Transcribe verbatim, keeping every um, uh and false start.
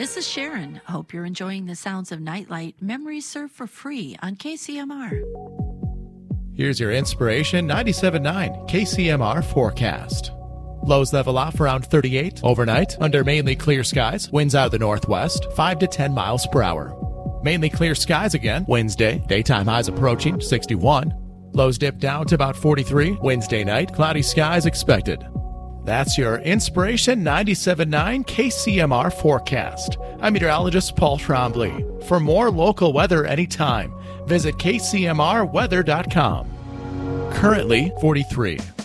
This is Sharon. Hope you're enjoying the sounds of Nightlight. Memories served for free on K C M R. Here's your Inspiration ninety-seven point nine K C M R forecast. Lows level off around thirty-eight. Overnight, under mainly clear skies, winds out of the northwest, five to ten miles per hour. Mainly clear skies again Wednesday. Daytime highs approaching sixty-one. Lows dip down to about forty-three. Wednesday night, cloudy skies expected. That's your Inspiration ninety-seven point nine K C M R forecast. I'm meteorologist Paul Trombley. For more local weather anytime, visit K C M R weather dot com. Currently forty-three.